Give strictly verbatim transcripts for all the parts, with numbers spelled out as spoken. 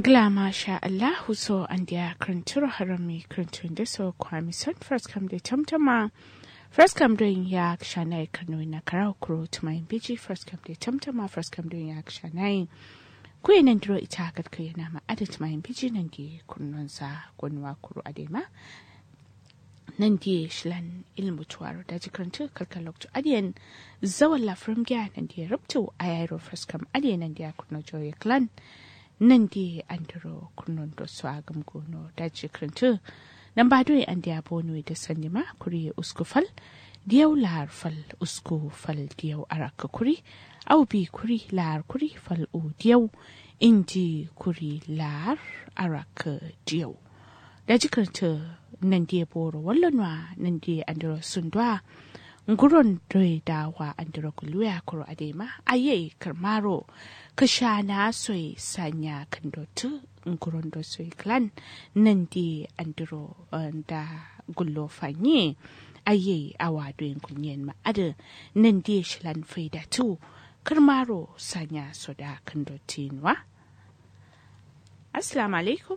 Gla masha Allahu so an dia kranturo harami krantun da so kwami son first come da tamtama first come doing ya kshanai kanu na karau kuro to my biji first come da tamtama first come doing ya kshanai kuyi nan duro ita kat kuyi na ma adat my biji nan di kunnon sa gonwa kuro adema nan di shlan ilmu tuwaro da jikrantu kalkalok to adiyan zawan la from gya nan di rubtu ayaro first come adiyan nan di kunno joye clan nan di andro kunnon do swagam gono da jikrantu nan ba doye an dia bono da sanima kuri uskufal diyau lar fal usku fal diyau araka kuri au bi kuri lar kuri fal u diyau inji kuri lar araka diyau da jikrantu nan di boro wallanwa nan di andro sundwa nguron doye dawa andro kulwa kuro adema aye karmaro kashana soy sanya kandotu nguron do soy clan nan di andro da gullo fanye aye awado yin kunyen ma ada nan di shilan faida tu karmaro sanya soda kandotinwa. Assalamu alaikum.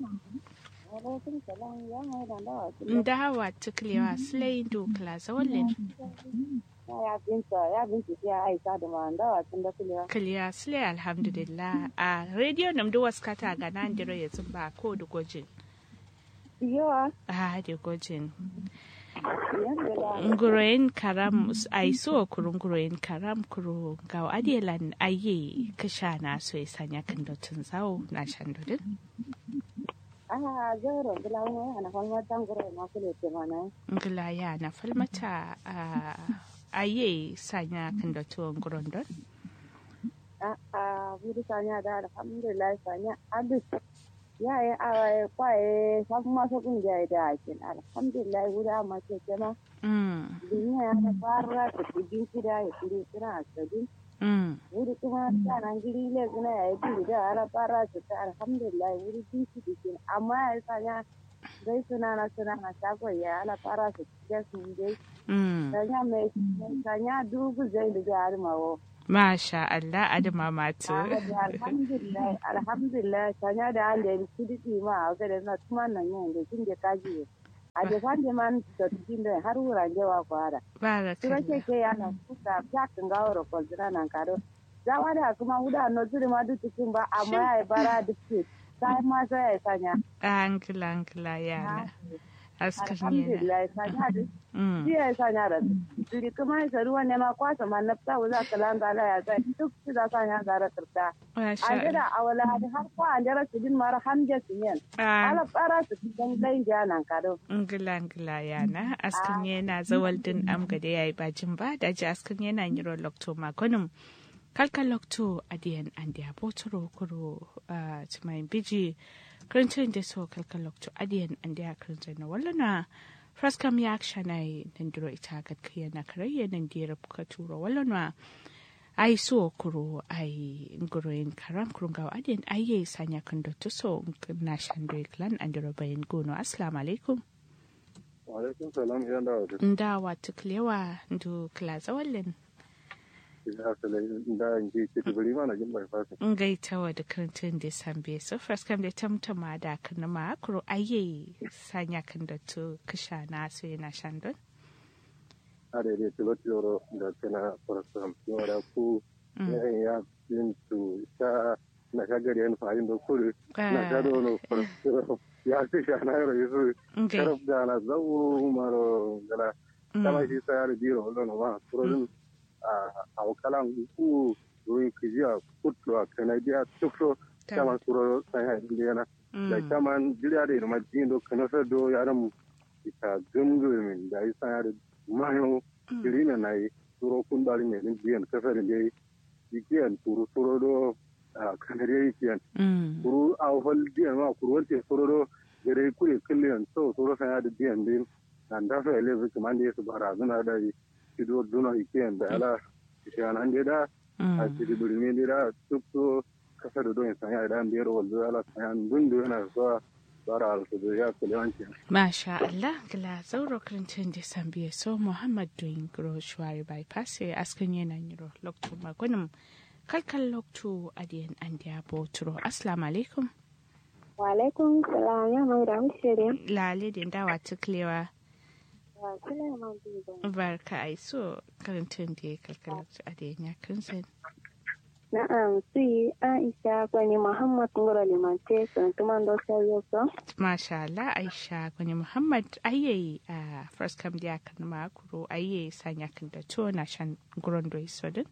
Ndawa tukliwa slay do class wallen ya binta ya binta ya aisha da mandawa tun da kuliya kliya slay alhamdulillah a radio nam do waskata ga nan dire yanzu ba ko da gojin yawa ah da gojin nguroyin karam ai so kurun nguroyin karam kuro ga adelan aye kashana so sanya kan dotun zawo na shandodin ah zaro gulawa ana falma tangure ma kule te mana gulaya na falmata a aye sanya kan da tuwon gurundun a a wuri sanya da alhamdulillah sanya abis ya yi a kwaye sabon masu kungiya da ake alhamdulillah wuri amma ce kema duniya ya ta fara ta kudin kida ya kudi suna asali wuri kuma sanan giri le suna ya yi kudi da ala fara ta ta alhamdulillah wuri jin kudi kin amma ya sanya dai suna na suna na shago ya ala fara ta kida sun dai sanya mai sanya dugu zai da jari mawo masha Allah adama matu alhamdulillah alhamdulillah sanya da an da kudi ma ga da na kuma nan yin da kin da kaji a da fande man da cikin da har wuran jawa kwara baraka kira ke ke yana kuka ya kan gawo ko zira nan karo zawa da kuma wuda no zuri ma duk cikin ba amma ya bara duk sai ma sai ya sanya ankla ankla yana askar alhamdulillah sanya da shi ya sanya da zuri kuma ya ruwa ne ma kwasa man nafta wuza kalan gala ya sai duk su da sanya gara tarta an da awala da har ko an da su din mara hamje sinyen ala fara su dan dai janan kado ngila ngila yana askar yana zawal din am gade yayi bajin ba da ji askar yana yiro lokto magonum kalkal lokto adiyan andiya botoro kuro tumai biji karancin da so kalkal lokto adiyan andiya karancin na wallana fraskam ya akshanai nan duro ita gadkiya na karayya nan dira ka turo wallana ai so kuro ai nguroyin karam kurun gawa adiyan aye sanya kan da so na shando clan andiro bayin gono assalamu alaikum wa alaikum salam ya ndawa ndawa tuklewa ndu klaza wallen da ngi ci tibiri mana jin bai fasa ngaitawa da kantin da sambe so first kam da tamtama da kan ma kuro aye sanya kan da to kisha na so yana shandon are da tilotoro da kana farasam yora ku ya bin tu ta na kagari an fa'in da kuri na gado no farasam ya ci shana yaro yesu karab da na zawu maro gala kama shi sayar biro no ma turodin a wakalan ku ruin kijiya kutlo a kanadiya tukso kama suro sanya indiyana da kama jiriya da irma jindo kanasa do yaran ita gumgumin da yi sanya da mayo jirina na yi suro kundari ne din biyan kasar da yi ikiyan turu suro do kanadiya ikiyan turu a wafal biyan ma kuru wance suro do gare kure killiyan so suro sanya da biyan din nan da fa ele zuki man da yesu bara zuna da yi sido duna ikiyan da ala ishanan da a cikin birni da duk so kasar da don sanya da biyar wallo ala sanya dun da yana so bara al da ya kulewanci masha Allah gila zauro krintin da sambiye so Muhammad doing gro shwari bypass askan yana yiro lokto magunum kalkal lokto adiyan andiya botro assalamu alaikum Wa alaikum salam ya mai da mushere. Lale din dawa tuklewa. Wa Sulaiman Bibo. Barka ai so karantun da kalkalatu a da ya kansan. Na'am, si Aisha kwani Muhammad ngoro limante kan tumando sayo so. Masha Allah Aisha kwani Muhammad ayye a first come dia kan makuro ayye sanya kan da to na shan guron do isodin.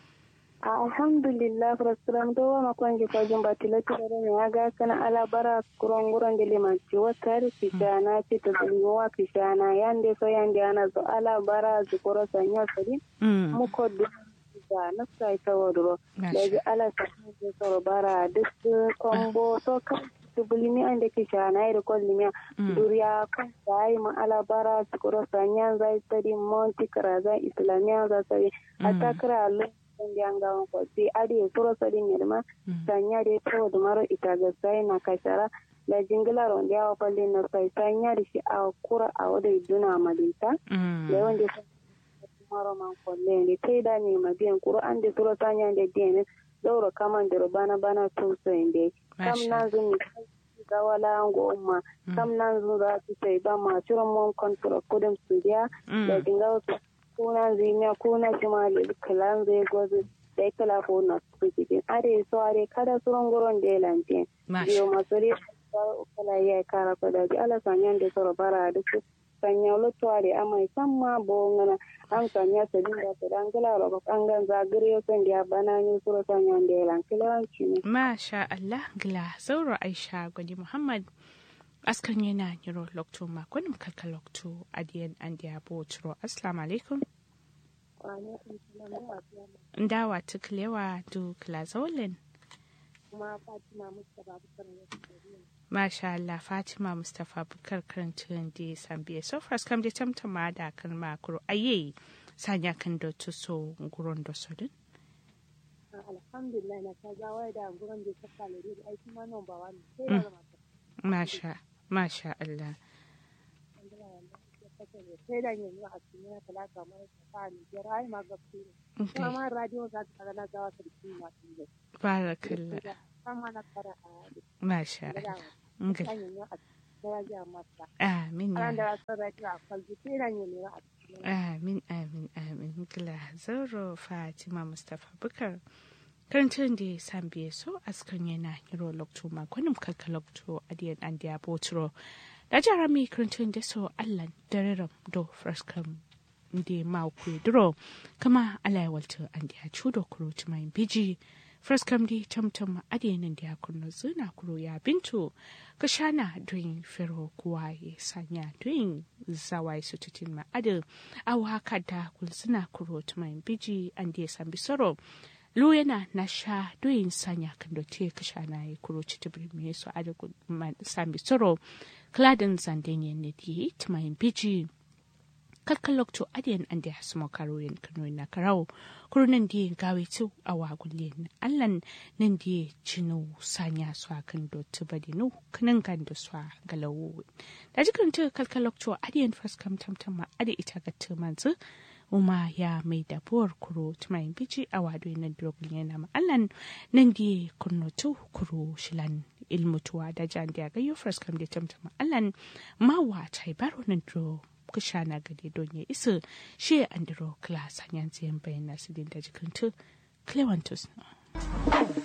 Alhamdulillah frustram do ma kwanji ko jumba tilati dare ne aga kana ala bara guron guron de limanci wata rifita ci to wa kishana yande so yande ana zo ala bara zukoro sanya sadi mu ko da na sai ta wadro da ala sa ne so bara duk kombo to kan tubulimi ande kishana ire kollimiya duriya kan sai ma ala bara zukoro sanya zai sadi monti karaza islamiya za sai atakra Allah ndi anga ko si adi suro sadi nyerma sanya de to do maro itaga sai na kashara la jingla ron dia palle na sai sanya di shi a kura a wada iduna madita le wonde maro man ko le ni teda ni madian kuro ande suro sanya de dene doro kaman de bana bana to so inde kam na zuni ga wala ngo umma kam na zura ti sai ba ma churo mon kontro kodem studia la jingla kuna zinya kuna shimali kalan zai gozu da kala ko na cikin are so are kada suron goron da lante biyo masori kala ya kara ko da ala sanyan da soro bara da su sanya lutu are amai samma bo ngana an sanya sadin da dan kala ro an gan zagire san da bana ni soro sanyan da lante lawanci ne masha Allah gla sauro Aisha gwani Muhammad askan yana yiro lokto ma kunim kalka lokto adiyan an dia botro assalamu alaikum wa alaikum salam ndawa tuklewa du klazolin kuma Fatima Mustafa Bukar masha Allah Fatima Mustafa Bukar karantun da sambiye so first kam da tamtama da kan makuro aye sanya kan do to so guron do sodin alhamdulillah na ta zawai da guron da ta kale da aiki ma non ba wani sai da mata masha Masha Allah. Sai da yanzu a cikin na talaka mara tsakani jira ai ma gafi ne. Kuma radio za ta kana zawa ta cikin ma cikin. Barakallah. Kuma na fara a Masha Allah. Ngal. Amin. Anda tsara ta falji sai da yanzu a cikin. Amin amin amin. Gila Zoro Fatima Mustafa Bukar. Karantun da san biye so askan yana hiro lokto makonin kalka lokto adiyan an da botro da jara mi karantun da so allan dararam do fraskam da ma ku dro kama alai walto an da chudo kuro mai biji fraskam di tamtam adiyan da kunno zuna kuro ya bintu kashana doing fero kuwa ya sanya doing zawai sututin ma adu awa kada kulsuna kuro mai biji an da san bisoro lu yana na sha doyin sanya kan da te kasha na yi kuro ci tibiri me so ada sami soro kladin zandenye ne di tumayin biji kalkalok to adiyan an da hasmo karoyin kano na karau kurunan di gawe tu a wagulin allan nan di cinu sanya su kan do tibadi nu kanan kan da su galawo da jikin ta kalkalok to adiyan faskam tamtama adi ita ga tumanzu uma ya mai dabuwar kuro tumayin biji a wado na drogul yana ma'allan nan di kurnotu kuro shilan ilmutuwa da jan da ga yufras kam da tamta ma'allan mawa ta baro nan dro kusha na gade don ya isa shi andro class hanyan ziyan bayan nasu din da jikintu clevantus